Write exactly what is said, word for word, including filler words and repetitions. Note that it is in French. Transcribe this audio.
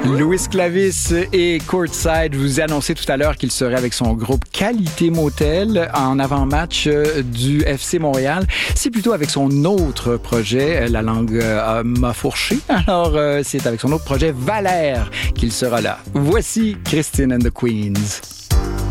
Louis Clavis et Courtside, vous annoncez tout à l'heure qu'il serait avec son groupe Qualité Motel en avant-match du F C Montréal. C'est plutôt avec son autre projet, La langue euh, m'a fourché. Alors, euh, c'est avec son autre projet, Valère, qu'il sera là. Voici Christine and the Queens.